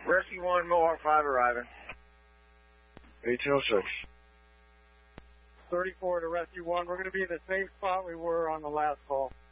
Rescue 1, Mohawk 5 arriving. 1806. 34 to Rescue 1. We're going to be in the same spot we were on the last call.